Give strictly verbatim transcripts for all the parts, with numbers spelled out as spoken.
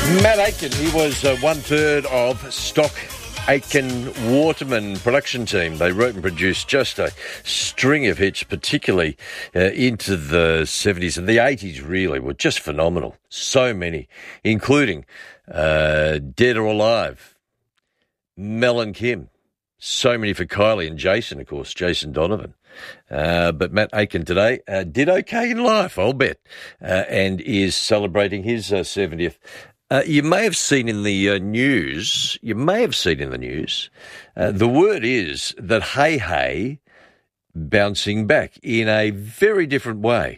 Matt Aitken, he was uh, one-third of Stock Aitken Waterman production team. They wrote and produced just a string of hits, particularly uh, into the seventies and the eighties, really, were just phenomenal. So many, including uh, Dead or Alive, Mel and Kim. So many for Kylie and Jason, of course, Jason Donovan. Uh, but Matt Aitken today uh, did okay in life, I'll bet, uh, and is celebrating his uh, seventieth. Uh, you may have seen in the uh, news, you may have seen in the news, uh, the word is that Hey Hey bouncing back in a very different way.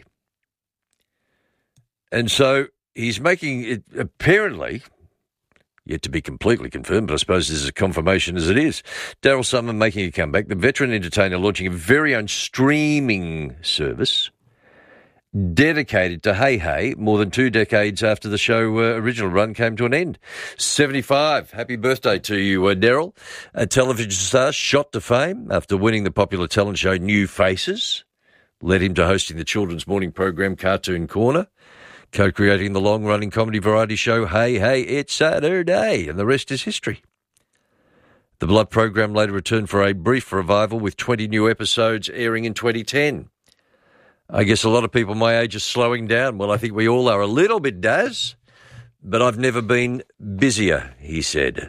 And so he's making it, apparently, yet to be completely confirmed, but I suppose this is a confirmation as it is, Daryl Summer making a comeback, the veteran entertainer launching a very own streaming service dedicated to Hey Hey more than two decades after the show uh, original run came to an end. seventy-five. Happy birthday to you, uh, Daryl. A television star shot to fame after winning the popular talent show New Faces, led him to hosting the children's morning program Cartoon Corner, co-creating the long-running comedy variety show Hey Hey, It's Saturday, and the rest is history. The Blood program later returned for a brief revival with twenty new episodes airing in twenty ten. I guess a lot of people my age are slowing down. Well, I think we all are a little bit, Daz, but I've never been busier, he said.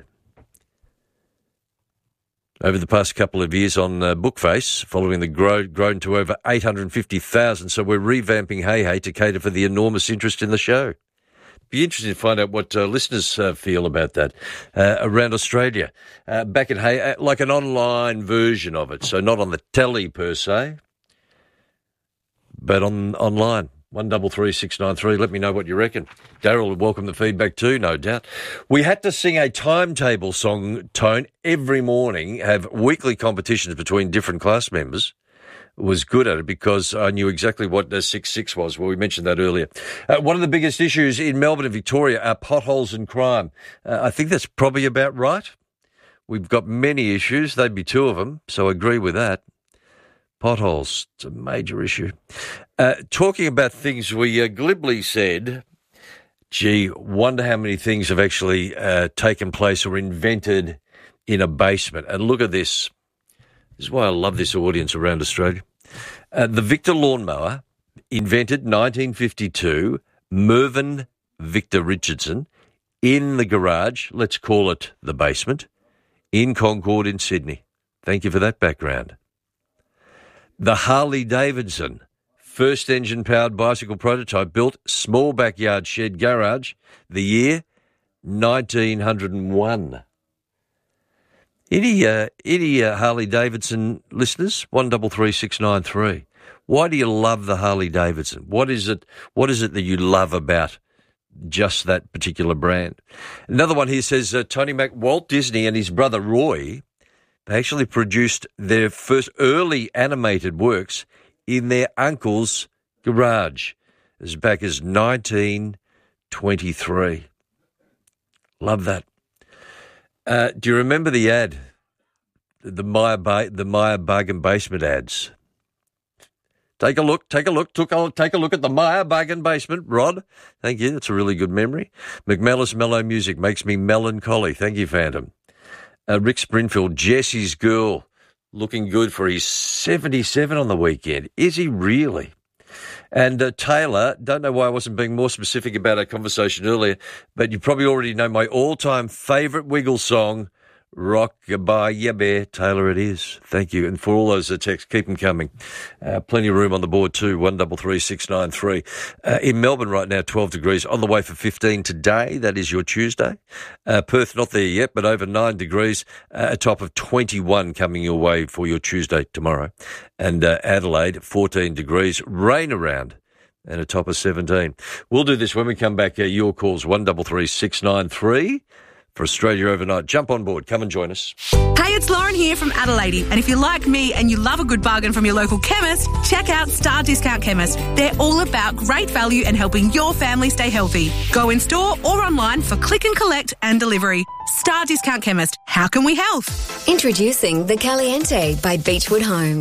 Over the past couple of years on uh, Bookface, following the grow, grown to over eight hundred fifty thousand, so we're revamping Hey Hey to cater for the enormous interest in the show. Be interesting to find out what uh, listeners uh, feel about that uh, around Australia. Uh, back at Hey, uh, like an online version of it, so not on the telly per se, but on online. One double three six nine three. Let me know what you reckon. Daryl would welcome the feedback too, no doubt. We had to sing a timetable song tone every morning, have weekly competitions between different class members. Was good at it because I knew exactly what the six six was. Well, we mentioned that earlier. Uh, one of the biggest issues in Melbourne and Victoria are potholes and crime. Uh, I think that's probably about right. We've got many issues. They'd be two of them, so I agree with that. Potholes, it's a major issue. Uh, talking about things we uh, glibly said, gee, wonder how many things have actually uh, taken place or invented in a basement. And look at this. This is why I love this audience around Australia. Uh, the Victor lawnmower, invented nineteen fifty-two, Mervyn Victor Richardson, in the garage, let's call it the basement, in Concord in Sydney. Thank you for that background. The Harley Davidson, first engine-powered bicycle prototype built, small backyard shed garage, the year nineteen oh one. Any uh, any uh, Harley Davidson listeners? One double three six nine three. Why do you love the Harley Davidson? What is it? What is it that you love about just that particular brand? Another one here says uh, Tony Mac, Walt Disney and his brother Roy, they actually produced their first early animated works in their uncle's garage, as back as nineteen twenty-three. Love that. Uh, do you remember the ad, the Maya ba- the Maya Bargain Basement ads? Take a look, take a look, took a, take a look at the Maya Bargain Basement, Rod. Thank you, that's a really good memory. McMellis Mellow Music makes me melancholy. Thank you, Phantom. Uh, Rick Sprinfield, Jesse's Girl, looking good for his seventy-seven on the weekend. Is he really? And uh, Taylor, don't know why I wasn't being more specific about our conversation earlier, but you probably already know my all-time favourite Wiggle song, Rock-a-bye, yeah, bear. Taylor, it is. Thank you. And for all those uh, texts, keep them coming. Uh, plenty of room on the board too, one double three six nine three. Uh, in Melbourne right now, twelve degrees, on the way for fifteen today. That is your Tuesday. Uh, Perth, not there yet, but over nine degrees, uh, a top of twenty-one coming your way for your Tuesday tomorrow. And uh, Adelaide, fourteen degrees, rain around, and a top of seventeen. We'll do this when we come back. Uh, your calls, one double three six nine three. For Australia Overnight. Jump on board. Come and join us. Hey, it's Lauren here from Adelaide. And if you're like me and you love a good bargain from your local chemist, check out Star Discount Chemist. They're all about great value and helping your family stay healthy. Go in store or online for click and collect and delivery. Star Discount Chemist. How can we help? Introducing the Caliente by Beechwood Homes.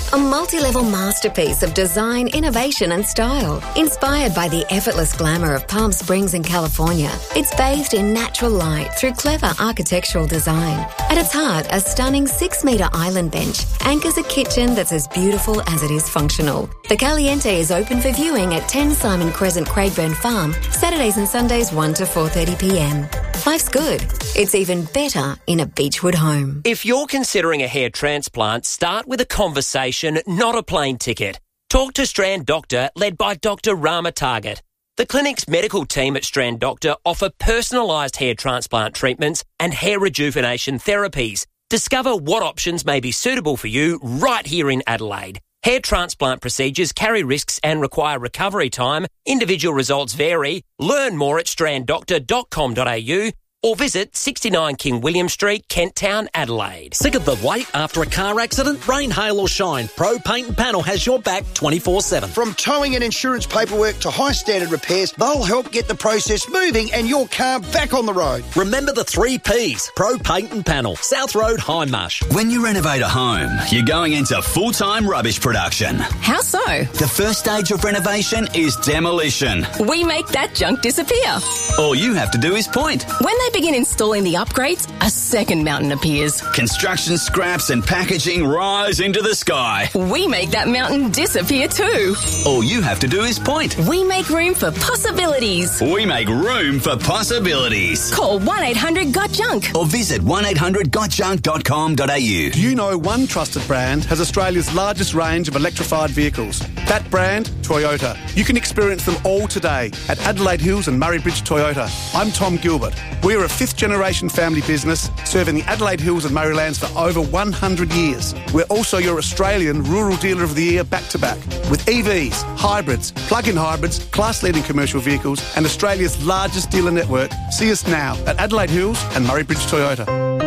a multi-level masterpiece of design, innovation and style. Inspired by the effortless glamour of Palm Springs in California, it's bathed in natural light through clever architectural design. At its heart, a stunning six-metre island bench anchors a kitchen that's as beautiful as it is functional. The Caliente is open for viewing at ten Simon Crescent, Craigburn Farm, Saturdays and Sundays one to four thirty p m. Life's good. It's even better in a Beechwood home. If you're considering a hair transplant, start with a conversation, not a plane ticket. Talk to Strand Doctor, led by Doctor Rama Target. The clinic's medical team at Strand Doctor offer personalised hair transplant treatments and hair rejuvenation therapies. Discover what options may be suitable for you right here in Adelaide. Hair transplant procedures carry risks and require recovery time. Individual results vary. Learn more at strand doctor dot com dot a u or visit sixty-nine King William Street, Kent Town, Adelaide. Sick of the wait after a car accident? Rain, hail or shine, Pro Paint and Panel has your back twenty-four seven. From towing and insurance paperwork to high standard repairs, they'll help get the process moving and your car back on the road. Remember the three P's. Pro Paint and Panel, South Road, Hindmarsh. When you renovate a home, you're going into full-time rubbish production. How so? The first stage of renovation is demolition. We make that junk disappear. All you have to do is point. When they begin installing the upgrades, a second mountain appears. Construction scraps and packaging rise into the sky. We make that mountain disappear too. All you have to do is point. We make room for possibilities. We make room for possibilities. Call one eight hundred got junk or visit one eight hundred got junk dot com dot a u. Do you know one trusted brand has Australia's largest range of electrified vehicles? That brand, Toyota. You can experience them all today at Adelaide Hills and Murray Bridge Toyota. I'm Tom Gilbert. We're a fifth-generation family business serving the Adelaide Hills and Murraylands for over one hundred years. We're also your Australian Rural Dealer of the Year back-to-back with E Vs, hybrids, plug-in hybrids, class-leading commercial vehicles and Australia's largest dealer network. See us now at Adelaide Hills and Murray Bridge Toyota.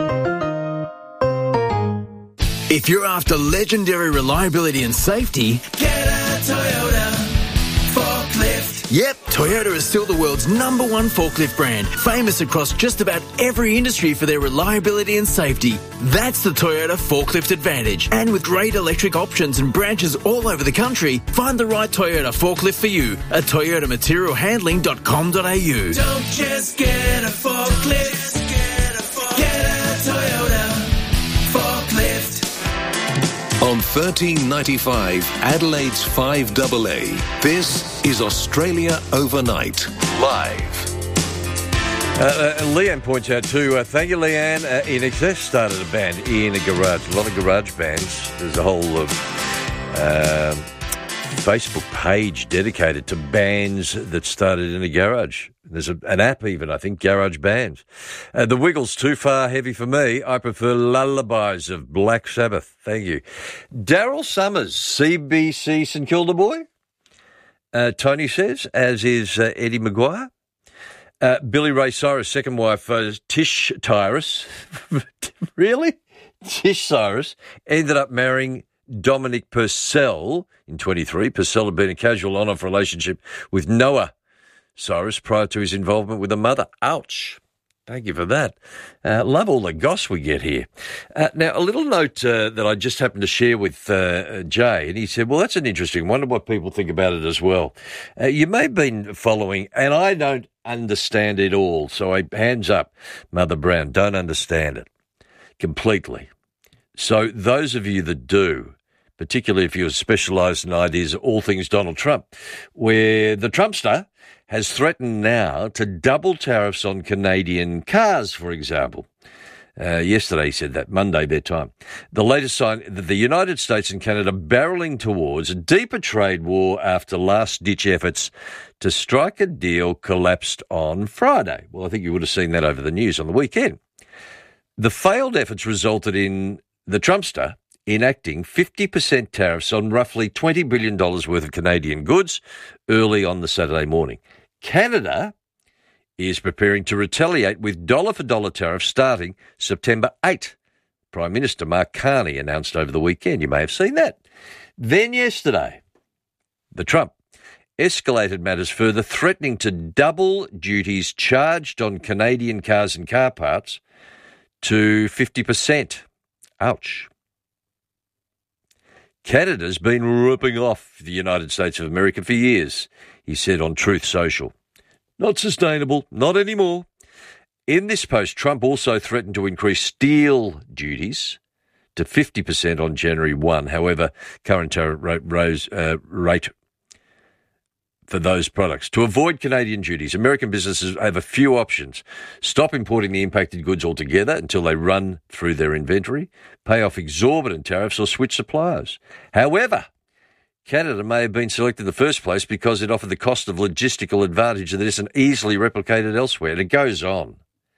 If you're after legendary reliability and safety, get a Toyota forklift. Yep, Toyota is still the world's number one forklift brand, famous across just about every industry for their reliability and safety. That's the Toyota Forklift Advantage. And with great electric options and branches all over the country, find the right Toyota forklift for you at toyota material handling dot com dot a u. Don't just get a forklift, get a, forklift. Get a Toyota forklift. On thirteen ninety-five, Adelaide's five A A, this is Australia Overnight, live. Uh, uh, Leanne points out too, uh, thank you Leanne, uh, In Excess started a band in a garage, a lot of garage bands. There's a whole uh, uh, Facebook page dedicated to bands that started in a garage. There's a, an app even, I think, Garage Bands. Uh, the Wiggles, too far heavy for me. I prefer Lullabies of Black Sabbath. Thank you. Daryl Summers, C B C St Kilda boy, uh, Tony says, as is uh, Eddie Maguire. Uh, Billy Ray Cyrus' second wife, uh, Tish Tyrus, really? Tish Cyrus, ended up marrying Dominic Purcell in twenty-three. Purcell had been a casual on-off relationship with Noah Cyrus prior to his involvement with a mother. Ouch. Thank you for that. Uh, love all the goss we get here. Uh, now, a little note uh, that I just happened to share with uh, Jay, and he said, well, that's an interesting one. Wonder what people think about it as well. Uh, you may have been following, and I don't understand it all, so I hands up, Mother Brown, don't understand it completely. So those of you that do, particularly if you're specialised in ideas of all things Donald Trump, where the Trumpster has threatened now to double tariffs on Canadian cars, for example. Uh, yesterday he said that, Monday their time. The latest sign that the United States and Canada barrelling towards a deeper trade war after last-ditch efforts to strike a deal collapsed on Friday. Well, I think you would have seen that over the news on the weekend. The failed efforts resulted in the Trumpster enacting fifty percent tariffs on roughly twenty billion dollars worth of Canadian goods early on the Saturday morning. Canada is preparing to retaliate with dollar-for-dollar tariffs starting September eighth. Prime Minister Mark Carney announced over the weekend. You may have seen that. Then yesterday, the Trump escalated matters further, threatening to double duties charged on Canadian cars and car parts to fifty percent. Ouch. Canada's been ripping off the United States of America for years, he said on Truth Social. Not sustainable, not anymore. In this post, Trump also threatened to increase steel duties to fifty percent on January first. However, current tariff rose, uh, rate for those products. To avoid Canadian duties, American businesses have a few options. Stop importing the impacted goods altogether until they run through their inventory, pay off exorbitant tariffs, or switch suppliers. However, Canada may have been selected in the first place because it offered the cost of logistical advantage that isn't easily replicated elsewhere. And it goes on.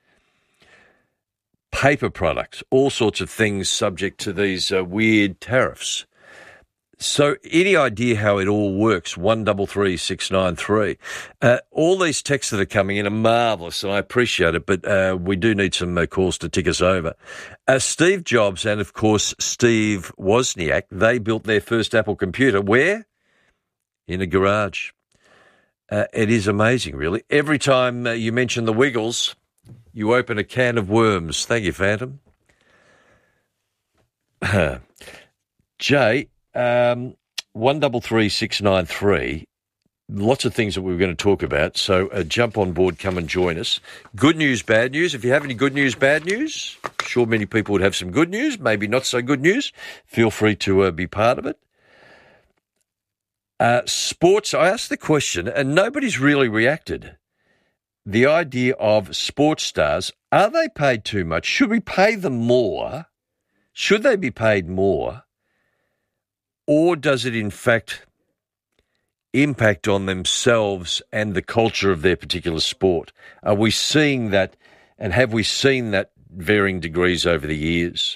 Paper products, all sorts of things subject to these uh, weird tariffs. So any idea how it all works? one double three six nine three. Uh, all these texts that are coming in are marvellous, and I appreciate it, but uh, we do need some uh, calls to tick us over. Uh, Steve Jobs and, of course, Steve Wozniak, they built their first Apple computer. Where? In a garage. Uh, it is amazing, really. Every time uh, you mention the Wiggles, you open a can of worms. Thank you, Phantom. Jay... Um, one double three six nine three. Lots of things that we were going to talk about. So uh, jump on board, come and join us. Good news, bad news. If you have any good news, bad news, I'm sure many people would have some good news, maybe not so good news. Feel free to uh, be part of it. Uh, sports. I asked the question, and nobody's really reacted. The idea of sports stars, are they paid too much? Should we pay them more? Should they be paid more? Or does it, in fact, impact on themselves and the culture of their particular sport? Are we seeing that, and have we seen that varying degrees over the years?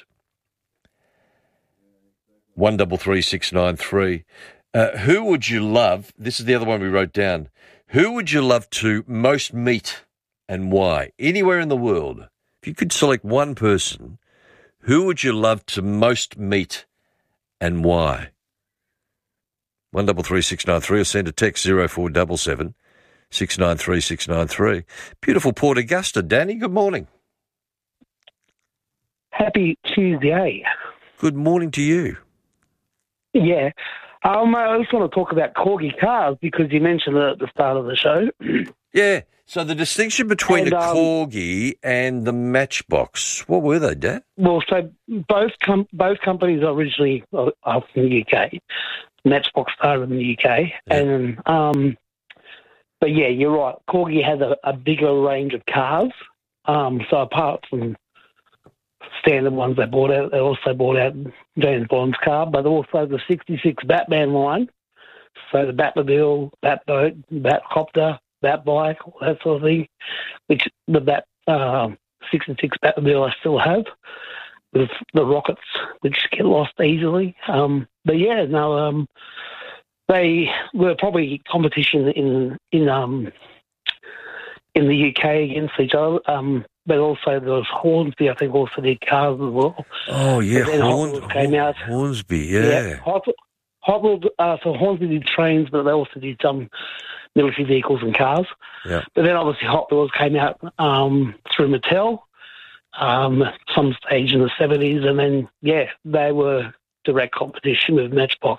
one double three six nine three. Uh, who would you love, this is the other one we wrote down, who would you love to most meet and why? Anywhere in the world, if you could select one person, who would you love to most meet and why? one double three six nine three or send a text zero four seven seven six nine three six nine three. Beautiful Port Augusta. Danny, good morning. Happy Tuesday. Good morning to you. Yeah. Um, I just want to talk about Corgi cars because you mentioned it at the start of the show. Yeah. So the distinction between and, a um, Corgi and the Matchbox, what were they, Dan? Well, so both com- both companies are originally are from the U K. Matchbox started in the U K, yeah. and um, but yeah, you're right. Corgi has a, a bigger range of cars. Um, so apart from standard ones they bought out, they also bought out James Bond's car, but also the sixty-six Batman line. So the Batmobile, Batboat, Batcopter, Batbike, all that sort of thing. Which the Bat uh, sixty-six Batmobile I still have. With the rockets, which get lost easily. Um, but yeah, no, um, they were probably competition in in um, in the U K against each other. Um, but also there was Hornsby, I think, also did cars as well. Oh yeah, Horn- Hot came out. Hornsby, yeah. yeah Hot, Hot Wheels, uh, so Hornsby did trains, but they also did some military vehicles and cars. Yeah. But then obviously Hot Wheels came out um, through Mattel. Um, some stage in the seventies, and then, yeah, they were direct competition with Matchbox.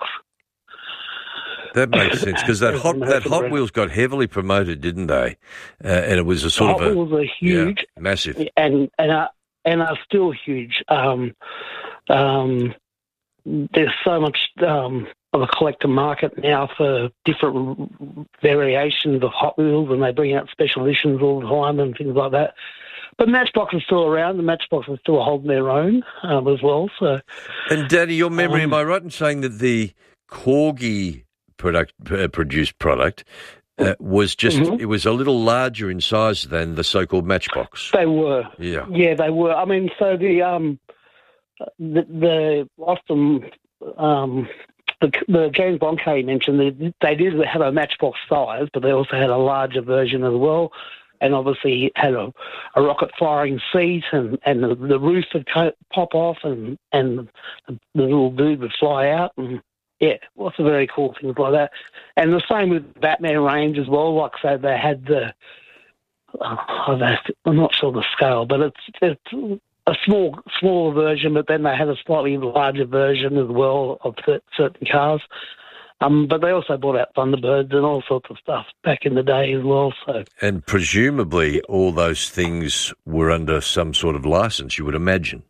That makes sense, because that Hot that Hot Wheels got heavily promoted, didn't they? Uh, and it was a sort Hot of a... Wheels are huge. Yeah, massive. And, and, are, and are still huge. Um, um, there's so much um, of a collector market now for different variations of Hot Wheels, and they bring out special editions all the time and things like that. But Matchbox is still around. The Matchbox is still holding their own um, as well. So, and Danny, your memory, um, am I right in saying that the Corgi product uh, produced product uh, was just mm-hmm. it was a little larger in size than the so-called Matchbox? They were, yeah, yeah, they were. I mean, so the um the, the Austin um the, the James Bond car you mentioned, they, they did have a Matchbox size, but they also had a larger version as well. And obviously it had a, a rocket-firing seat, and, and the, the roof would co- pop off, and, and the little dude would fly out. And, yeah, lots of very cool things like that. And the same with the Batman range as well. Like, so they had the... Uh, I'm not sure the scale, but it's, it's a small, smaller version, but then they had a slightly larger version as well of certain cars. Um, but they also brought out Thunderbirds and all sorts of stuff back in the day as well. So, and presumably all those things were under some sort of license, you would imagine.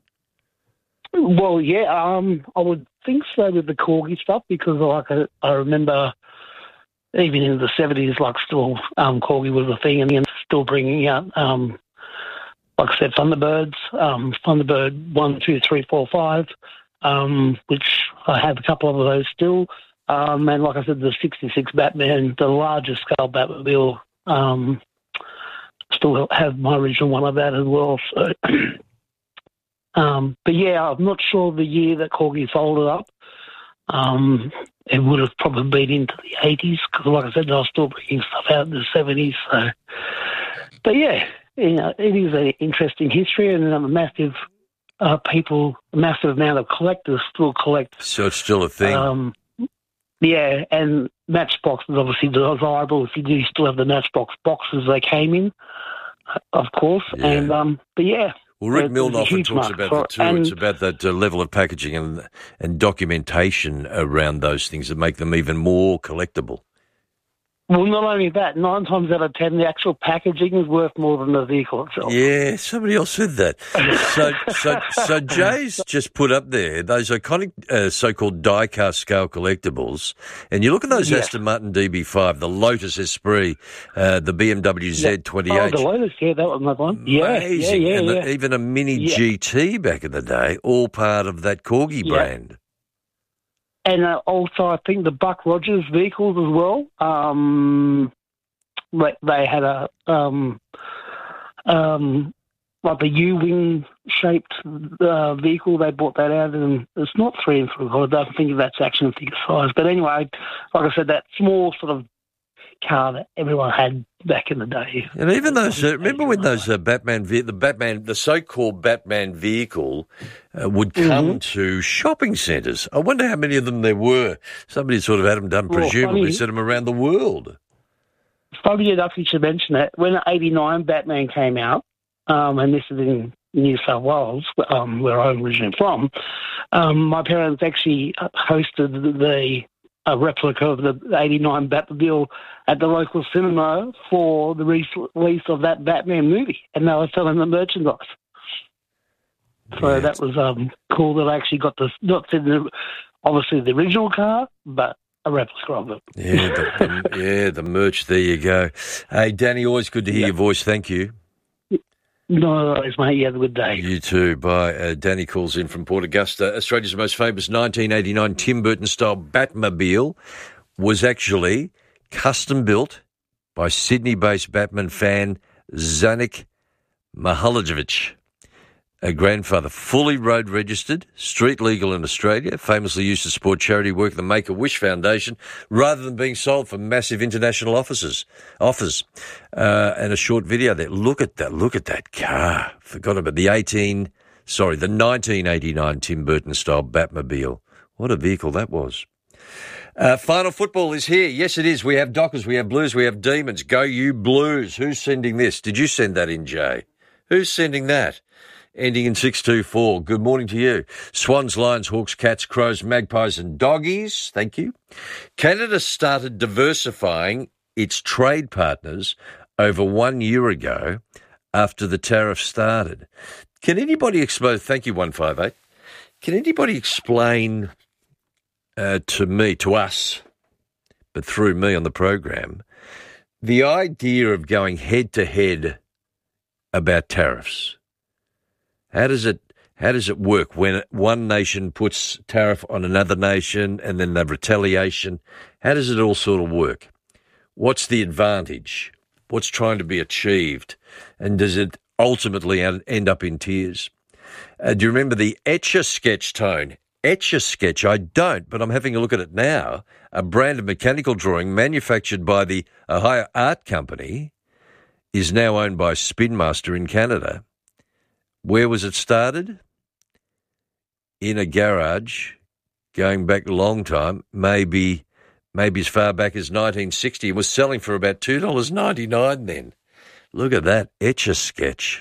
Well, yeah, um, I would think so with the Corgi stuff because, like, I, I remember even in the seventies, like, still um, Corgi was a thing, and then still bringing out, um, like I said, Thunderbirds, um, Thunderbird one, two, three, four, five, um, which I have a couple of those still. Um, and like I said, the sixty-six Batman, the largest scale Batmobile, um, still have my original one of that as well. So, um, but yeah, I'm not sure the year that Corgi folded up. Um, it would have probably been into the eighties because, like I said, I was still bringing stuff out in the seventies. So, but yeah, you know, it is an interesting history and a massive uh, people, a massive amount of collectors still collect. So it's still a thing. Um, Yeah, and Matchbox is obviously desirable if you do still have the Matchbox boxes they came in, of course. Yeah. And um, but yeah. Well, Rick Milne often huge talks market about for that it. too. And It's about that uh, level of packaging and and documentation around those things that make them even more collectible. Well, not only that, nine times out of ten, the actual packaging is worth more than the vehicle itself. Yeah, somebody else said that. so, so, so Jay's just put up there those iconic uh, so-called die-cast scale collectibles, and you look at those Yeah. Aston Martin D B five, the Lotus Esprit, uh, the B M W Z twenty-eight. Oh, the Lotus, yeah, that was my one. Yeah, Amazing. yeah, yeah, and yeah. The, even a Mini Yeah. G T back in the day, all part of that Corgi Yeah. brand. And uh, also, I think the Buck Rogers vehicles as well. Um, like they had a um, um, like the U-wing shaped uh, vehicle. They brought that out, and it's not three and three quarter. I don't think that's action figure size. But anyway, like I said, that small sort of car that everyone had back in the day. And even those, uh, remember when those uh, Batman, ve- the Batman, the so-called Batman vehicle uh, would come Mhm. to shopping centres? I wonder how many of them there were. Somebody sort of had them done, Well, presumably funny- sent them around the world. Funny enough, you should mention that. When eighty-nine Batman came out, um, and this is in New South Wales, um, where I'm originally from, um, my parents actually hosted the a replica of the eighty-nine Batmobile at the local cinema for the release of that Batman movie, and they were selling the merchandise. So Yeah. that was um, cool that I actually got the, not the, obviously the original car, but a replica of it. Yeah, the, the, yeah, the merch. There you go. Hey, Danny, always good to hear your voice. Thank you. No worries, mate. You have a good day. You too. Bye. Uh, Danny calls in from Port Augusta. Australia's most famous nineteen eighty-nine Tim Burton-style Batmobile was actually custom built by Sydney-based Batman fan Zanik Mahalovic. A grandfather, fully road registered, street legal in Australia, famously used to support charity work at the Make-A-Wish Foundation, rather than being sold for massive international offices, offers. Uh, and a short video there. Look at that, look at that car. Forgot about the eighteen, sorry, the nineteen eighty-nine Tim Burton-style Batmobile. What a vehicle that was. Uh, final football is here. Yes, it is. We have Dockers, we have Blues, we have Demons. Go you Blues. Who's sending this? Did you send that in, Jay? Who's sending that? Ending in six two four. Good morning to you. Swans, Lions, Hawks, Cats, Crows, Magpies and Doggies. Thank you. Canada started diversifying its trade partners over one year ago after the tariff started. Can anybody explain? Thank you, one five eight. Can anybody explain uh, to me, to us, but through me on the program, the idea of going head-to-head about tariffs? How does it how does it work when one nation puts tariff on another nation and then the retaliation? How does it all sort of work? What's the advantage? What's trying to be achieved? And does it ultimately end up in tears? Uh, do you remember the Etch-a-Sketch tone? Etch-a-Sketch, I don't, but I'm having a look at it now. A brand of mechanical drawing manufactured by the Ohio Art Company is now owned by Spin Master in Canada. Where was it started? In a garage, going back a long time, maybe maybe as far back as nineteen sixty. It was selling for about two dollars ninety-nine then. Look at that, Etch-a-Sketch.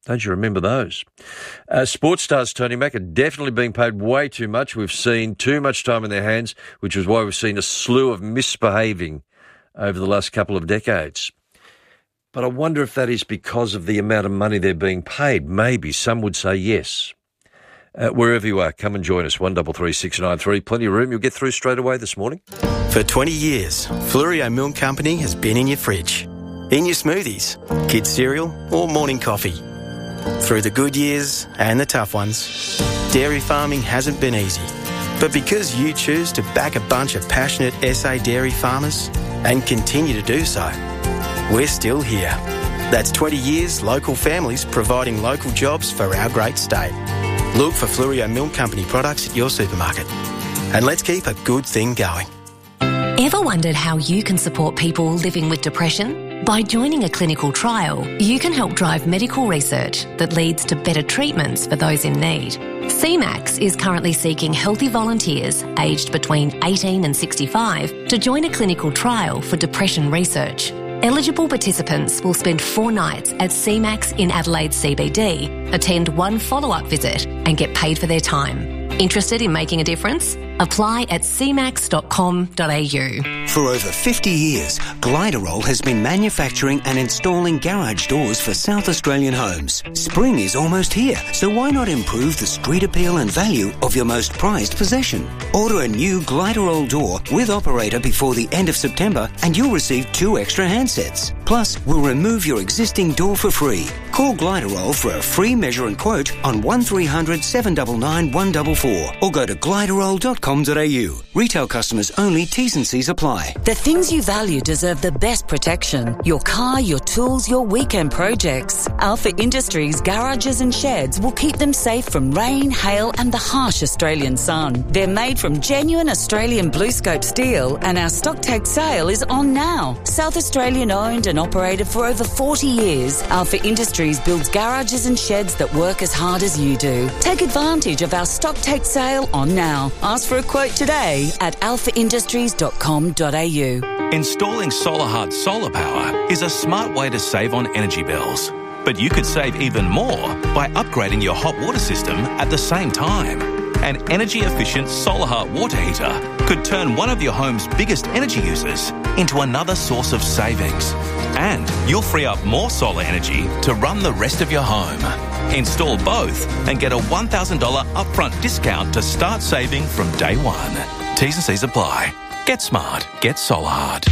Don't you remember those? Uh, sports stars Tony Mack are definitely being paid way too much. We've seen too much time in their hands, which is why we've seen a slew of misbehaving over the last couple of decades. But I wonder if that is because of the amount of money they're being paid. Maybe. Some would say yes. Uh, wherever you are, come and join us. one three three six nine three. Plenty of room. You'll get through straight away this morning. For twenty years, Flurio Milk Company has been in your fridge, in your smoothies, kids' cereal or morning coffee. Through the good years and the tough ones, dairy farming hasn't been easy. But because you choose to back a bunch of passionate S A dairy farmers and continue to do so, we're still here. That's twenty years local families providing local jobs for our great state. Look for Flurio Milk Company products at your supermarket. And let's keep a good thing going. Ever wondered how you can support people living with depression? By joining a clinical trial, you can help drive medical research that leads to better treatments for those in need. C MAX is currently seeking healthy volunteers aged between eighteen and sixty-five to join a clinical trial for depression research. Eligible participants will spend four nights at C MAX in Adelaide C B D, attend one follow-up visit and get paid for their time. Interested in making a difference? Apply at c max dot com dot a u. For over fifty years, Gliderol has been manufacturing and installing garage doors for South Australian homes. Spring is almost here, so why not improve the street appeal and value of your most prized possession? Order a new Gliderol door with operator before the end of September and you'll receive two extra handsets. Plus, we'll remove your existing door for free. Call Gliderol for a free measure and quote on one three hundred seven nine nine one four four or go to gliderol dot com dot a u. Retail customers only. T's and C's apply. The things you value deserve the best protection. Your car, your tools, your weekend projects. Alpha Industries garages and sheds will keep them safe from rain, hail and the harsh Australian sun. They're made from genuine Australian BlueScope steel and our stock take sale is on now. South Australian owned and operated for over forty years, Alpha Industries builds garages and sheds that work as hard as you do. Take advantage of our stock take sale on now. Ask for a quote today at alpha industries dot com dot a u. Installing SolarHard solar power is a smart way to save on energy bills. But you could save even more by upgrading your hot water system at the same time. An energy-efficient SolarHart water heater could turn one of your home's biggest energy users into another source of savings. And you'll free up more solar energy to run the rest of your home. Install both and get a one thousand dollars upfront discount to start saving from day one. T's and C's apply. Get smart. Get SolarHard.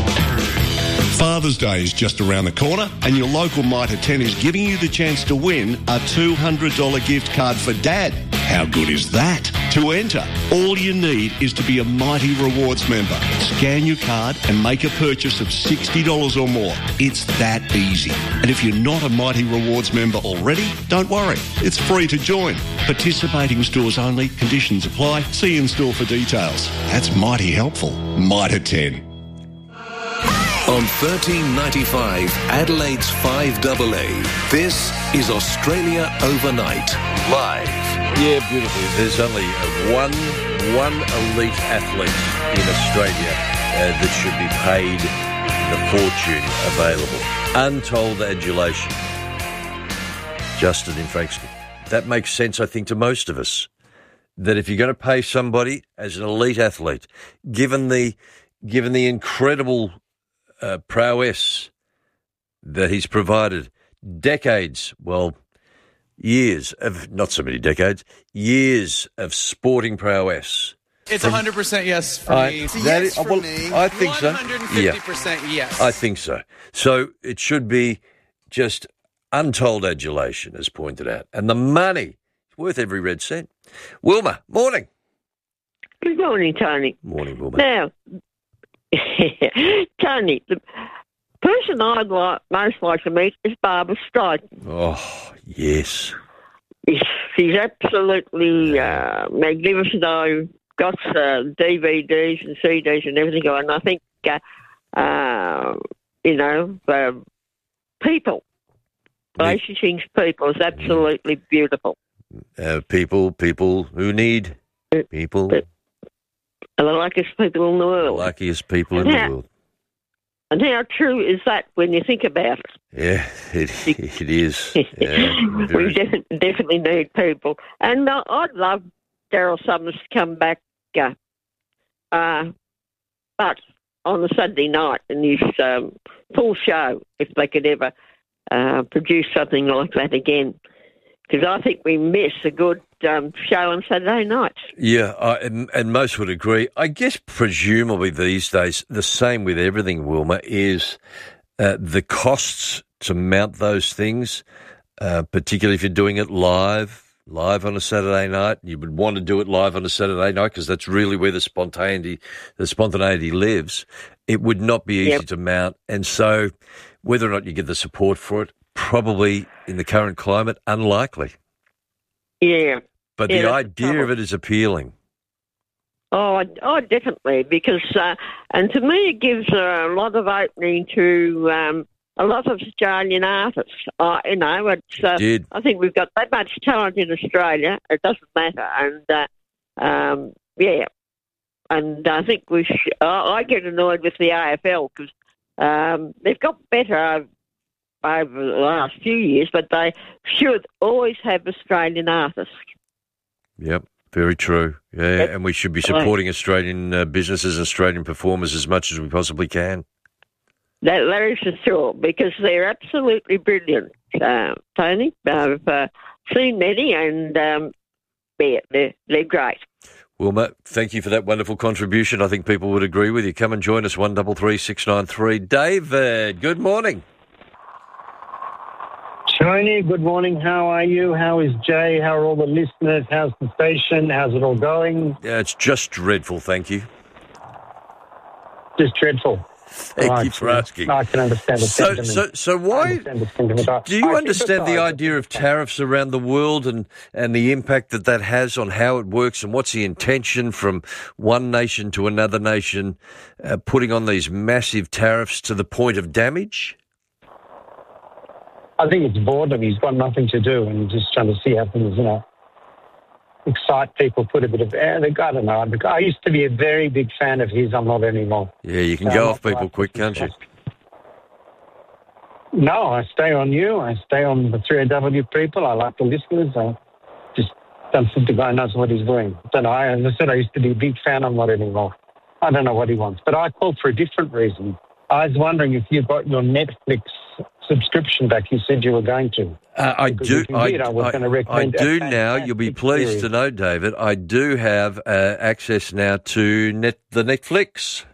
Father's Day is just around the corner and your local Mitre ten is giving you the chance to win a two hundred dollars gift card for Dad. How good is that? To enter, all you need is to be a Mighty Rewards member. Scan your card and make a purchase of sixty dollars or more. It's that easy. And if you're not a Mighty Rewards member already, don't worry. It's free to join. Participating stores only. Conditions apply. See in store for details. That's mighty helpful. Mitre ten. On thirteen ninety-five, Adelaide's five A A, this is Australia Overnight, live. Yeah, beautiful. There's only one one elite athlete in Australia uh, that should be paid the fortune available. Untold adulation. Justin in Frankston. That makes sense, I think, to most of us. That if you're going to pay somebody as an elite athlete, given the given the incredible Uh, prowess that he's provided, decades, well, years of, not so many decades, years of sporting prowess. It's one hundred percent yes for I, me. It's yes that is, for well, me. I think so. one hundred fifty percent yeah. yes. I think so. So it should be just untold adulation, as pointed out. And the money is worth every red cent. Wilma, morning. Good morning, Tony. Morning, Wilma. Now, Tony, the person I'd like, most like to meet is Barbara Streisand. Oh, yes. She's absolutely uh, magnificent. I've got uh, D V Ds and C Ds and everything going. I think, uh, uh, you know, uh, people, the way she sings people is absolutely beautiful. Uh, people, people who need people. But, the luckiest people in the world. The luckiest people in now, the world. And how true is that when you think about it? Yeah, it, it is. Yeah, we de- definitely need people. And uh, I'd love Daryl Summers to come back, uh, uh, but on a Sunday night in his um, full show, if they could ever uh, produce something like that again. Because I think we miss a good um, show on Saturday nights. Yeah, I, and, and most would agree. I guess presumably these days, the same with everything, Wilma, is uh, the costs to mount those things, uh, particularly if you're doing it live, live on a Saturday night. You would want to do it live on a Saturday night because that's really where the spontaneity, the spontaneity lives. It would not be easy yep. to mount, and so whether or not you get the support for it, probably in the current climate, unlikely. Yeah. But yeah, the idea of it is appealing. Oh, oh definitely, because, uh, and to me it gives a lot of opening to um, a lot of Australian artists. Uh, you know, it's, uh, Did. I think we've got that much talent in Australia, it doesn't matter. And, uh, um, yeah, and I think we sh- I get annoyed with the A F L because um, they've got better over over the last few years, but they should always have Australian artists. Yep, very true. Yeah, yep. And we should be supporting Australian uh, businesses, Australian performers as much as we possibly can. That, that is for sure, because they're absolutely brilliant, uh, Tony. I've uh, seen many, and um, yeah, they're, they're great. Wilma, thank you for that wonderful contribution. I think people would agree with you. Come and join us, one three three six nine three. David, good morning. Tony, good morning. How are you? How is Jay? How are all the listeners? How's the station? How's it all going? Yeah, it's just dreadful, thank you. Just dreadful. Thank right, you for asking. I can understand the so, sentiment. So, so why do you I understand the idea of tariffs around the world and, and the impact that that has on how it works and what's the intention from one nation to another nation uh, putting on these massive tariffs to the point of damage? I think it's boredom. He's got nothing to do and just trying to see how things, you know, excite people, put a bit of, eh, I don't know. I used to be a very big fan of his. I'm not anymore. Yeah, you can so go off people quick, can't you? No, I stay on you. I stay on the three A W people. I like the listeners. I just don't think the guy knows what he's doing. I don't know. I, as I said, I used to be a big fan. I'm not anymore. I don't know what he wants. But I called for a different reason. I was wondering if you got your Netflix subscription back. You said you were going to. Uh, I because do. I, did, I, was I, going to recommend I do now. You'll be pleased series. to know, David. I do have uh, access now to net the Netflix.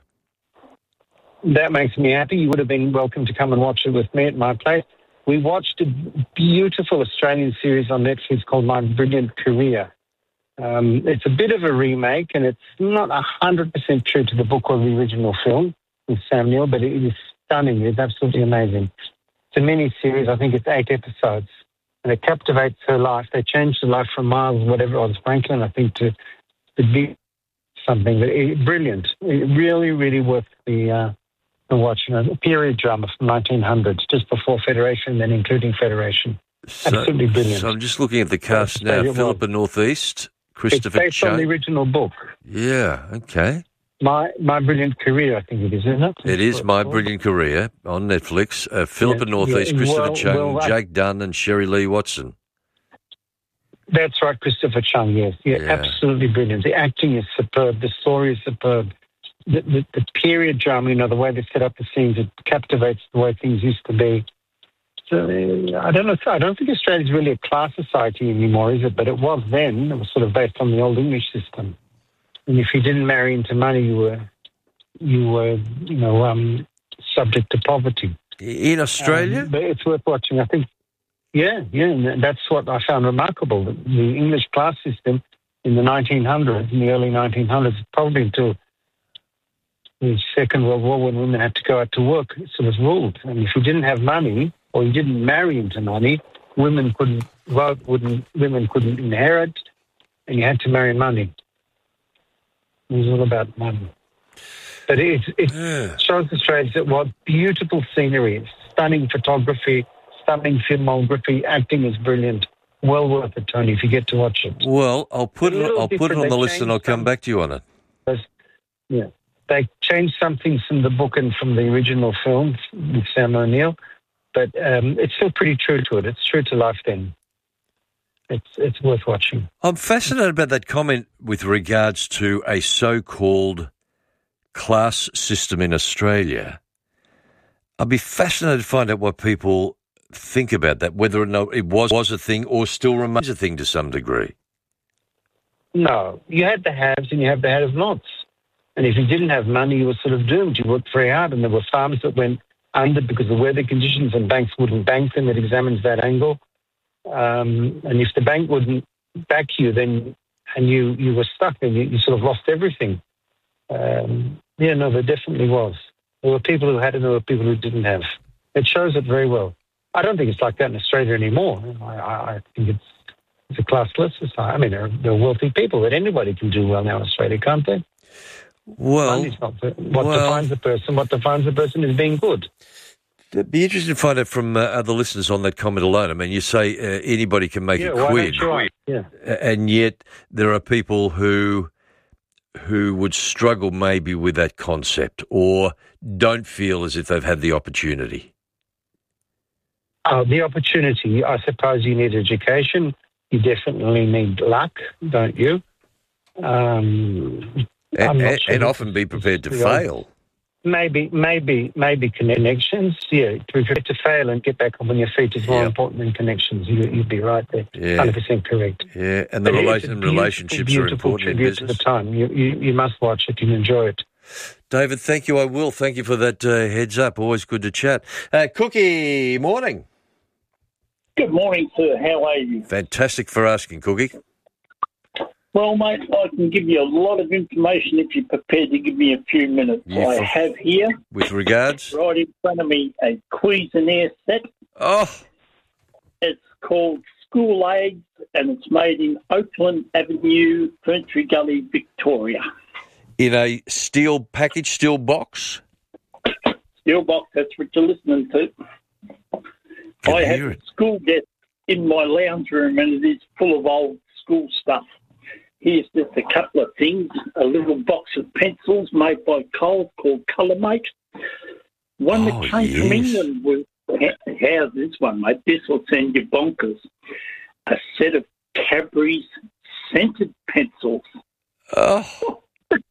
That makes me happy. You would have been welcome to come and watch it with me at my place. We watched a beautiful Australian series on Netflix called My Brilliant Career. Um, it's a bit of a remake, and it's not one hundred percent true to the book or the original film with Sam Neill, but it is stunning. It's absolutely amazing. It's a mini-series. I think it's eight episodes, and it captivates her life. They changed her life from Miles, whatever it was, Franklin, I think, to, to be something. But it, brilliant. It really, really worth the, uh, the watching. A period drama from nineteen hundreds, just before Federation, then including Federation. So, absolutely brilliant. So I'm just looking at the cast now. Philippa Northeast, Christopher It's based on the original book. Yeah, okay. My My Brilliant Career, I think it is, isn't it? It is My Brilliant Career on Netflix. Uh, Philippa Yeah, Northeast, yeah, Christopher well- Chung, well, I- Jake Dunn and Sherry Lee Watson. That's right, Christopher Chung, yes. Yeah, Yeah. absolutely brilliant. The acting is superb. The story is superb. The, the, the period drama, you know, the way they set up the scenes, it captivates the way things used to be. So, uh, I don't know. I don't think Australia's really a class society anymore, is it? But it was then. It was sort of based on the old English system. And if you didn't marry into money, you were, you were, you know, um, subject to poverty. In Australia? Um, but it's worth watching. I think, yeah, yeah, and that's what I found remarkable. The the English class system in the nineteen hundreds, in the early nineteen hundreds, probably until the Second World War, when women had to go out to work, it sort of ruled. And if you didn't have money, or you didn't marry into money, women couldn't vote, wouldn't, women couldn't inherit, and you had to marry money. It was all about money. But it, it Yeah. shows Australia that what beautiful scenery, stunning photography, stunning filmography, acting is brilliant. Well worth it, Tony, if you get to watch it. Well, I'll put A it. little I'll put it different. on the They list, and I'll changed come some- back to you on it. Yeah. they changed something from the book and from the original film with Sam O'Neill, but um, it's still pretty true to it. It's true to life then. It's it's worth watching. I'm fascinated about that comment with regards to a so-called class system in Australia. I'd be fascinated to find out what people think about that, whether or not it was, was a thing or still remains a thing to some degree. No, you had the haves and you have the have-nots. And if you didn't have money, you were sort of doomed. You worked very hard, and there were farms that went under because of weather conditions, and banks wouldn't bank them. It examines that angle. Um, and if the bank wouldn't back you, then and you, you were stuck, then you, you sort of lost everything. Um, yeah, no, there definitely was. There were people who had and there were people who didn't have. It shows it very well. I don't think it's like that in Australia anymore. I, I, I think it's it's a classless society. I mean, there are, there are wealthy people, but anybody can do well now in Australia, can't they? Well, Money's not the, what well, defines a person. What defines a person is being good. It'd be interesting to find out from uh, other listeners on that comment alone. I mean, you say uh, anybody can make yeah, a why quid, don't you? Yeah. and yet there are people who who would struggle maybe with that concept or don't feel as if they've had the opportunity. Uh, the opportunity, I suppose you need education. You definitely need luck, don't you? Um, and, and, sure and often be prepared to fail. Maybe, maybe, maybe connections. Yeah, to be prepared to fail and get back on your feet is more yeah. important than connections. You, you'd be right there, yeah. one hundred percent correct. Yeah, and the rela- relationships are important in business. To the time. You, you, you must watch it and enjoy it. David, thank you. I will. Thank you for that uh, heads up. Always good to chat. Uh, Cookie, morning. Good morning, sir. How are you? Fantastic for asking, Cookie. Well, mate, I can give you a lot of information if you're prepared to give me a few minutes. You I for- have here, with regards, right in front of me, a Cuisenaire set. Oh, it's called School Aids, and it's made in Oakland Avenue, Ferntree Gully, Victoria. In a steel package, steel box. Steel box. That's what you're listening to. Can I have hear a it. school desk in my lounge room, and it is full of old school stuff. Here's just a couple of things. A little box of pencils made by Cole called Colourmate. One that Oh, came yes. from England was, how's this one, mate? This will send you bonkers. A set of Cadbury's scented pencils. Oh,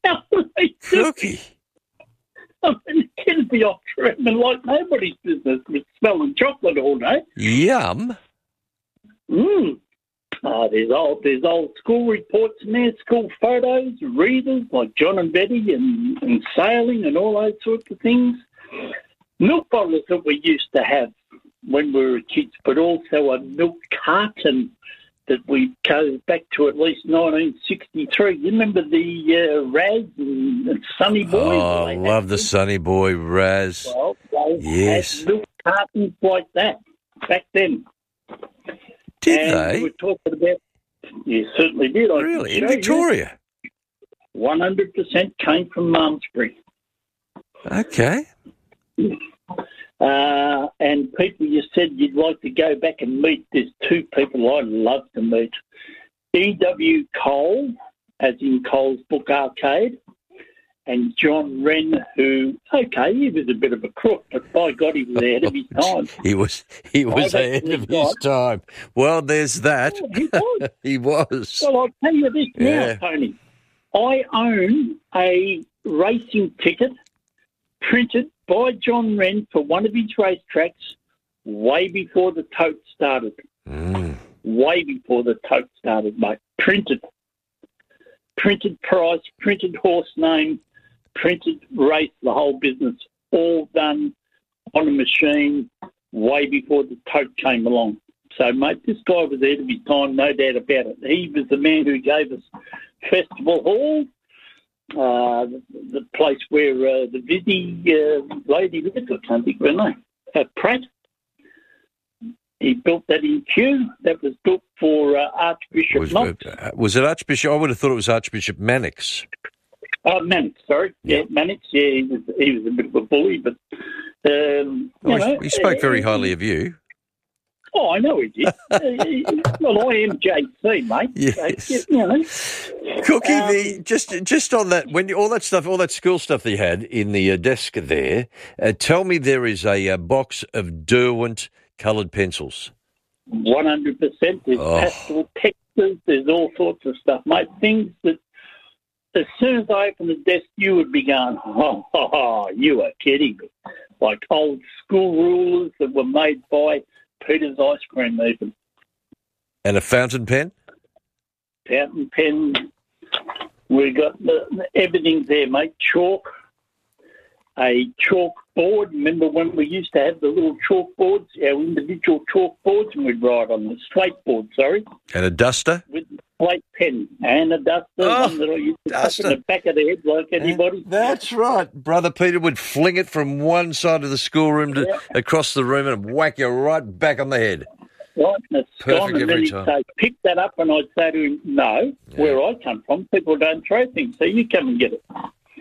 Cookie. I mean, it can be off trend like nobody's business with smelling chocolate all day. Yum. Mm. Uh, there's old there's old school reports in there, school photos, readers like John and Betty and, and sailing and all those sorts of things. Milk bottles that we used to have when we were kids, but also a milk carton that we go back to at least nineteen sixty-three. You remember the uh, Raz and, and Sunny Boy? Oh, I love the Sunny Boy Raz. Well, they Yes. had milk cartons like that back then. Did and they? We were talking about, you certainly did. I Really? can In show you. Victoria? one hundred percent came from Malmesbury. Okay. Uh, and people, you said you'd like to go back and meet. There's two people I'd love to meet. E W Cole, as in Cole's Book Arcade, and John Wren, who, okay, he was a bit of a crook, but by God, he was ahead of his time. He was he was I've ahead actually of his got- time. Well, there's that. Oh, he was. He was. Well, I'll tell you this Yeah. now, Tony. I own a racing ticket printed by John Wren for one of his racetracks way before the tote started. Mm. Way before the tote started, mate. Printed. Printed price, printed horse name, printed race, the whole business, all done on a machine way before the tote came along. So, mate, this guy was ahead of his time, no doubt about it. He was the man who gave us Festival Hall, uh, the, the place where uh, the Vizzy uh, lady lived, I can't think of her name, uh, Pratt. He built that in Kew. That was built for uh, Archbishop Was, Knox. uh, was it Archbishop? I would have thought it was Archbishop Mannix. Uh, Mannix, sorry. Yeah, Mannix, yeah, he was, he was a bit of a bully, but... Um, Well, you he, know, he spoke very uh, highly of you. Oh, I know he did. Uh, well, I am J C, mate. Yes. So, you know. Cookie, Um, the, just just on that, when you, all that stuff, all that school stuff that you had in the uh, desk there, uh, tell me there is a, uh box of Derwent coloured pencils. one hundred percent. There's Oh. pastel textures. There's all sorts of stuff, mate. Things that, as soon as I open the desk, you would be going, oh, oh, oh, you are kidding me. Like old school rulers that were made by Peter's Ice Cream even. And a fountain pen? Fountain pen. We got the, everything's there, mate. Chalk. A chalk board. Remember when we used to have the little chalk boards, our individual chalk boards, and we'd write on the slate board, sorry. And a duster? With a slate pen. And a duster. Oh, one that I used to duster. tuck in the back of the head like anybody. That's right. Brother Peter would fling it from one side of the schoolroom to Yeah. across the room and whack you right back on the head. Right, and it's Perfect gone, and then every he'd time. say, pick that up, and I'd say to him, no, where I come from, people don't throw things, so you come and get it.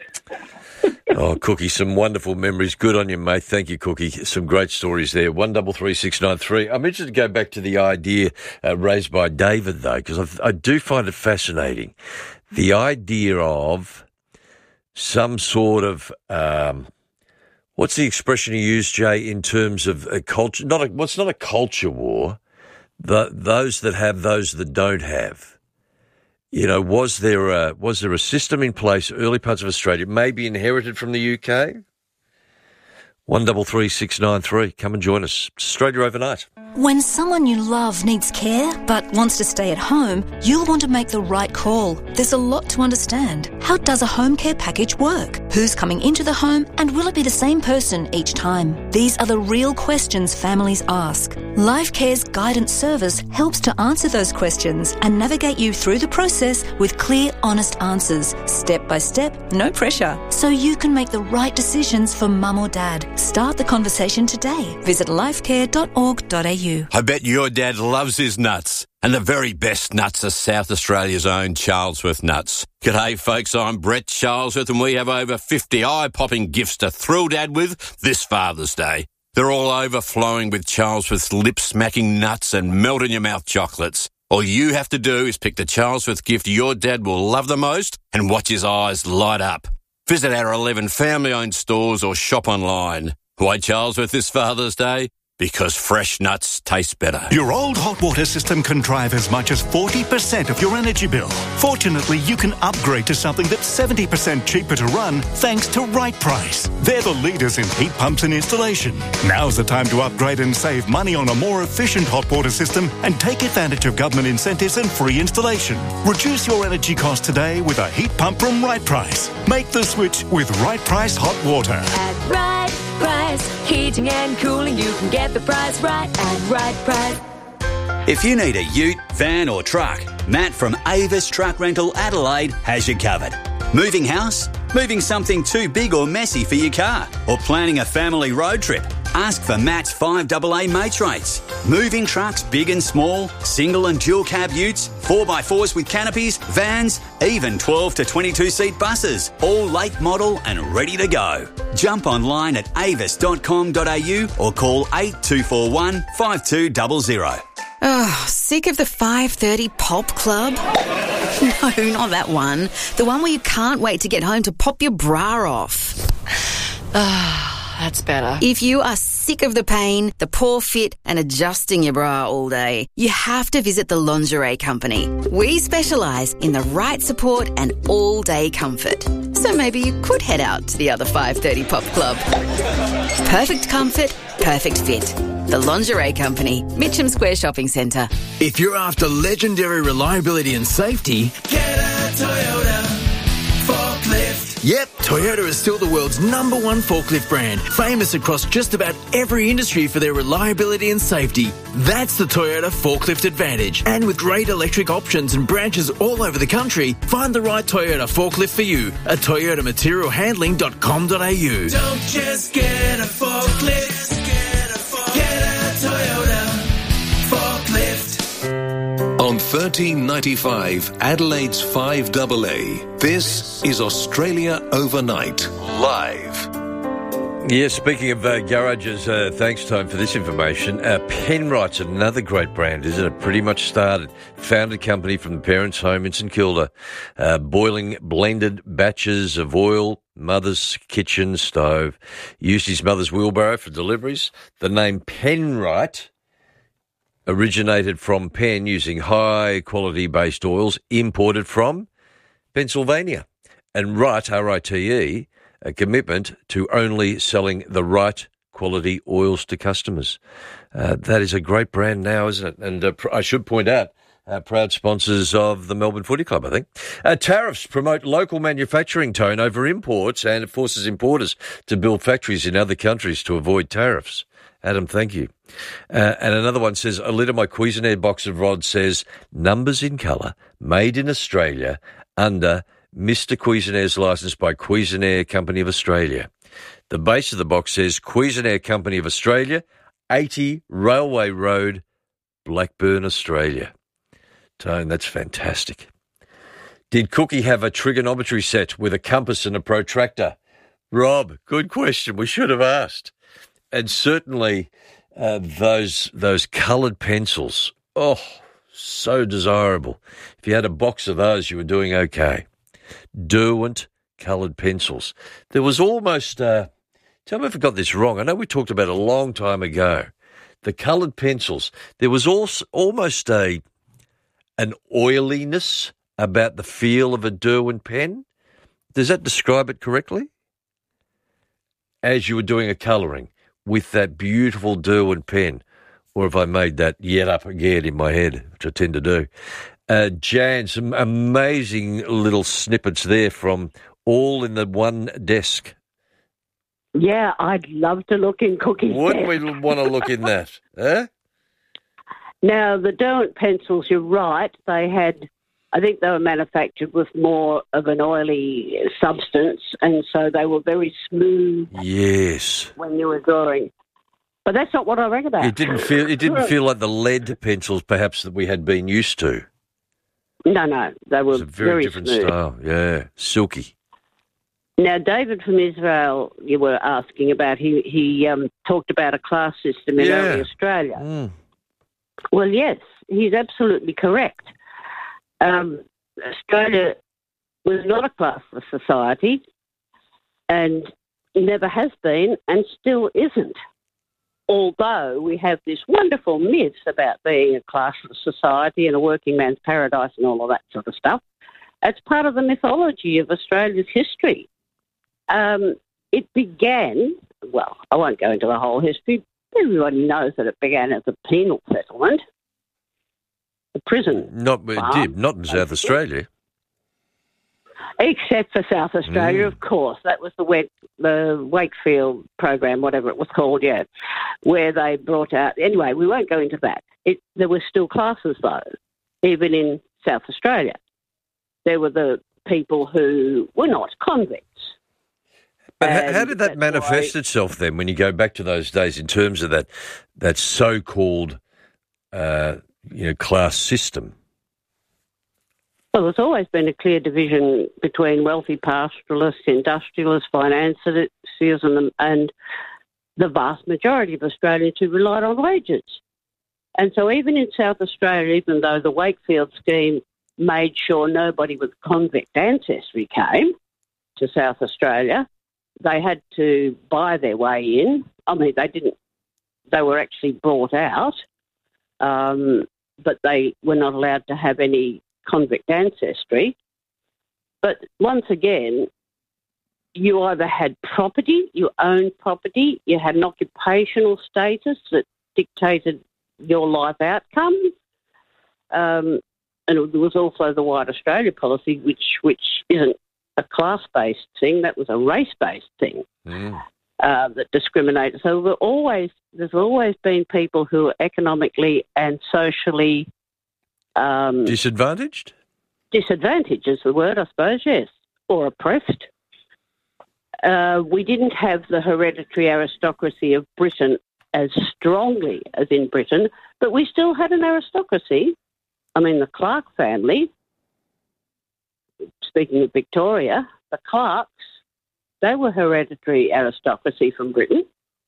Oh, Cookie, some wonderful memories. Good on you, mate. Thank you, Cookie. Some great stories there. One double three six nine three. I'm interested to go back to the idea uh, raised by David, though, because I do find it fascinating. The idea of some sort of um, what's the expression you use, Jay, in terms of a culture? Not a, what's not a culture war. The, those that have, those that don't have. You know, was there a was there a system in place early parts of Australia, maybe inherited from the U K? One double three six nine three. Come and join us. Australia Overnight. When someone you love needs care but wants to stay at home, you'll want to make the right call. There's a lot to understand. How does a home care package work? Who's coming into the home, and will it be the same person each time? These are the real questions families ask. LifeCare's guidance service helps to answer those questions and navigate you through the process with clear, honest answers, step by step, no pressure, so you can make the right decisions for mum or dad. Start the conversation today. Visit lifecare dot org dot a u. I bet your dad loves his nuts. And the very best nuts are South Australia's own Charlesworth nuts. G'day folks, I'm Brett Charlesworth and we have over fifty eye-popping gifts to thrill Dad with this Father's Day. They're all overflowing with Charlesworth's lip-smacking nuts and melt-in-your-mouth chocolates. All you have to do is pick the Charlesworth gift your dad will love the most and watch his eyes light up. Visit our eleven family-owned stores or shop online. Why Charlesworth this Father's Day? Because fresh nuts taste better. Your old hot water system can drive as much as forty percent of your energy bill. Fortunately, you can upgrade to something that's seventy percent cheaper to run thanks to Right Price. They're the leaders in heat pumps and installation. Now's the time to upgrade and save money on a more efficient hot water system and take advantage of government incentives and free installation. Reduce your energy cost today with a heat pump from Right Price. Make the switch with Right Price Hot Water. At Right Price, heating and cooling, you can get the price right at Right Price. If you need a ute, van or truck, Matt from Avis Truck Rental Adelaide has you covered. Moving house? Moving something too big or messy for your car? Or planning a family road trip? Ask for Matt's five double A mates rates. Moving trucks big and small, single and dual cab utes, four by fours with canopies, vans, even twelve to twenty-two seat buses, all late model and ready to go. Jump online at avis dot com dot a u or call eight two four one, five two zero zero. Oh, sick of the five thirty pop club? No, not that one. The one where you can't wait to get home to pop your bra off. Ah, that's better. If you are sick of the pain, the poor fit and adjusting your bra all day, you have to visit the Lingerie Company. We specialise in the right support and all-day comfort. So maybe you could head out to the other five thirty pop club. Perfect comfort, perfect fit. The Lingerie Company, Mitcham Square Shopping Centre. If you're after legendary reliability and safety, get a Toyota forklift. Yep, Toyota is still the world's number one forklift brand, famous across just about every industry for their reliability and safety. That's the Toyota Forklift Advantage. And with great electric options and branches all over the country, find the right Toyota forklift for you at toyota material handling dot com dot a u. Don't just get a forklift, get a, forklift. Get a Toyota forklift. On thirteen ninety-five, Adelaide's five double A, this is Australia Overnight, live. Yeah, speaking of uh, garages, uh, thanks, Tone, for this information. Uh, Penrite's another great brand, isn't it? Pretty much started. Founded company from the parents' home in St Kilda. Uh, boiling blended batches of oil, mother's kitchen stove. Used his mother's wheelbarrow for deliveries. The name Penrite originated from Penn, using high-quality based oils imported from Pennsylvania. And Rite, R I T E, a commitment to only selling the right quality oils to customers. Uh, that is a great brand now, isn't it? And uh, pr- I should point out, uh, proud sponsors of the Melbourne Footy Club, I think. Uh, tariffs promote local manufacturing, Tone, over imports, and it forces importers to build factories in other countries to avoid tariffs. Adam, thank you. Uh, and another one says, a lid of my Cuisinart box of rods says, numbers in colour, made in Australia, under Mister Cuisinart's licence by Cuisinart Company of Australia. The base of the box says Cuisinart Company of Australia, eighty Railway Road, Blackburn, Australia. Tone, that's fantastic. Did Cookie have a trigonometry set with a compass and a protractor? Rob, good question. We should have asked. And certainly uh, those those coloured pencils, oh, so desirable. If you had a box of those, you were doing okay. Derwent coloured pencils. There was almost, uh, tell me if I got this wrong, I know we talked about it a long time ago, the coloured pencils. There was also almost a an oiliness about the feel of a Derwent pen. Does that describe it correctly? As you were doing a colouring with that beautiful Derwent pen, or have I made that yet up again in my head, which I tend to do. Uh, Jan, some amazing little snippets there from all in the one desk. Yeah, I'd love to look in Cookie's Wouldn't desk. we want to look in that? Eh? Now, the Derwent pencils, you're right, they had, I think they were manufactured with more of an oily substance, and so they were very smooth. Yes. When you were drawing. But that's not what I read about. It didn't feel it didn't feel like the lead pencils perhaps that we had been used to. No, no, they were It's a very, very different smooth. style. Yeah, silky. Now, David from Israel, you were asking about, he, he um, talked about a class system in Yeah. early Australia. Mm. Well, yes, he's absolutely correct. Um, Australia was not a classless society and never has been and still isn't. Although we have this wonderful myth about being a classless society and a working man's paradise and all of that sort of stuff, it's part of the mythology of Australia's history. Um, it began, well, I won't go into the whole history. Everybody knows that it began as a penal settlement, a prison. Not it farm, did, not in South Australia. Except for South Australia, Mm. of course. That was the Wake, the Wakefield program, whatever it was called, yeah, where they brought out... Anyway, we won't go into that. It, there were still classes, though, even in South Australia. There were the people who were not convicts. But how, how And did that that's manifest why- itself then when you go back to those days in terms of that that so-called uh, you know, class system? Well, there's always been a clear division between wealthy pastoralists, industrialists, financiers, and, and the vast majority of Australians who relied on wages. And so even in South Australia, even though the Wakefield scheme made sure nobody with convict ancestry came to South Australia, they had to buy their way in. I mean, they didn't, they were actually brought out, um, but they were not allowed to have any convict ancestry. But once again, you either had property, you owned property, you had an occupational status that dictated your life outcomes, um, and there was also the White Australia policy, which which isn't a class-based thing, that was a race-based thing. Mm. Uh, that discriminated. So there always, there's always been people who are economically and socially um, Disadvantaged? disadvantaged is the word, I suppose, yes, or oppressed. Uh, we didn't have the hereditary aristocracy of Britain as strongly as in Britain, but we still had an aristocracy. I mean, the Clark family, speaking of Victoria, the Clarks They were hereditary aristocracy from Britain.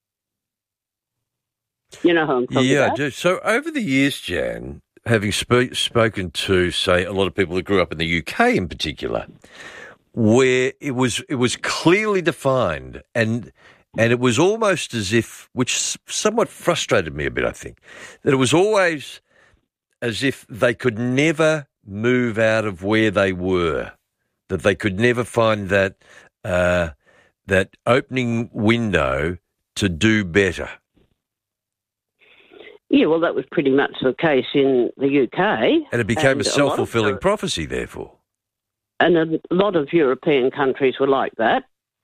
You know who I'm talking yeah, about? I do. So over the years, Jan, having sp- spoken to, say, a lot of people that grew up in the U K in particular, where it was it was clearly defined and and it was almost as if, which somewhat frustrated me a bit, I think, that it was always as if they could never move out of where they were, that they could never find that uh, that opening window to do better. Yeah, well, that was pretty much the case in the U K. And it became and a self-fulfilling a of, prophecy, therefore. And a lot of European countries were like that.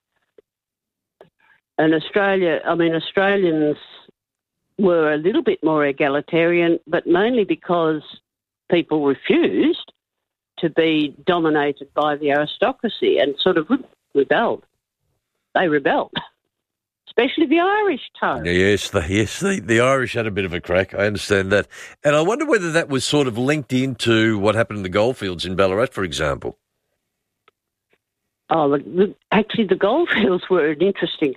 And Australia, I mean, Australians were a little bit more egalitarian, but mainly because people refused to be dominated by the aristocracy and sort of rebelled. They rebelled. Especially the Irish, Tone. Yes, the, yes, the, the Irish had a bit of a crack. I understand that. And I wonder whether that was sort of linked into what happened in the goldfields in Ballarat, for example. Oh, the, the, actually, the goldfields were an interesting...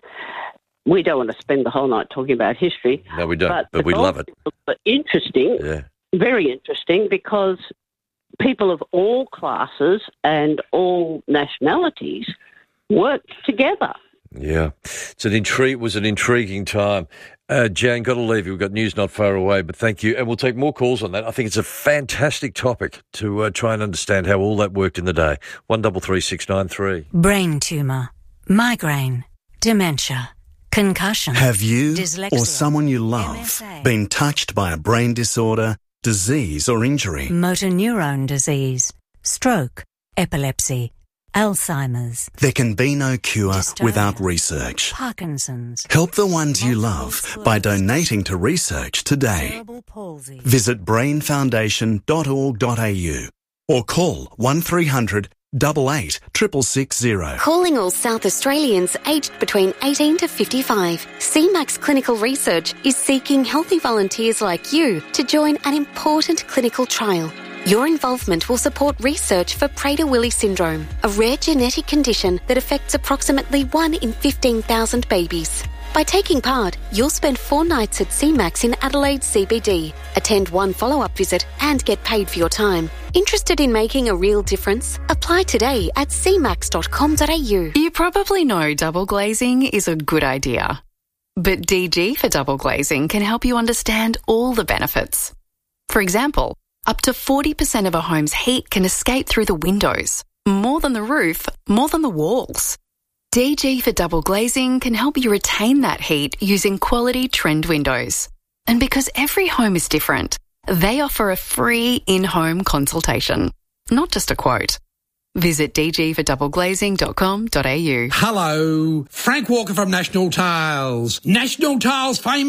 We don't want to spend the whole night talking about history. No, we don't, but, but we love it. But interesting, yeah. very interesting, because people of all classes and all nationalities worked together. Yeah, it's an intri- it was an intriguing time. Uh, Jan, got to leave you. We've got news not far away, but thank you. And we'll take more calls on that. I think it's a fantastic topic to uh, try and understand how all that worked in the day. one double three six nine three. Brain tumour, migraine, dementia, concussion. Have you dyslexia, or someone you love M S A, been touched by a brain disorder, disease or injury? Motor neurone disease, stroke, epilepsy, Alzheimer's. There can be no cure Dystonia, without research. Parkinson's. Help the ones you love by donating to research today. Visit brain foundation dot org dot a u or call one three hundred eight eight six six six zero. Calling all South Australians aged between eighteen to fifty-five. C MAX Clinical Research is seeking healthy volunteers like you to join an important clinical trial. Your involvement will support research for Prader-Willi syndrome, a rare genetic condition that affects approximately one in fifteen thousand babies. By taking part, you'll spend four nights at C MAX in Adelaide C B D, attend one follow-up visit and get paid for your time. Interested in making a real difference? Apply today at c max dot com dot a u. You probably know double glazing is a good idea. But D G for double glazing can help you understand all the benefits. For example, up to forty percent of a home's heat can escape through the windows. More than the roof, more than the walls. D G for double glazing can help you retain that heat using quality trend windows. And because every home is different, they offer a free in-home consultation, not just a quote. Visit d g for double glazing dot com dot a u. Hello, Frank Walker from National Tiles. National Tiles famous